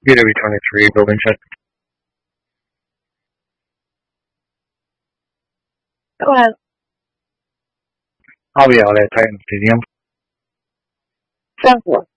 BW23 building check. Go ahead. I'll be out at Titan Stadium. 10-4.